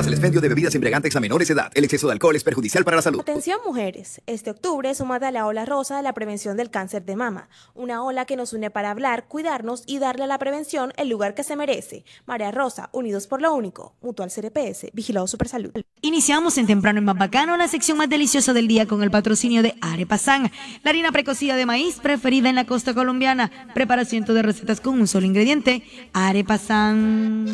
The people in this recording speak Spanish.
Prohíbas el expendio de bebidas embriagantes a menores de edad. El exceso de alcohol es perjudicial para la salud. Atención mujeres, este octubre súmate a la ola rosa de la prevención del cáncer de mama, una ola que nos une para hablar, cuidarnos y darle a la prevención el lugar que se merece. Marea Rosa, unidos por lo único. Mutual CRPS, Vigilado Supersalud. Iniciamos en Temprano en Más Bacano, la sección más deliciosa del día con el patrocinio de Arepa San, la harina precocida de maíz preferida en la costa colombiana. Prepara cientos de recetas con un solo ingrediente, Arepa San.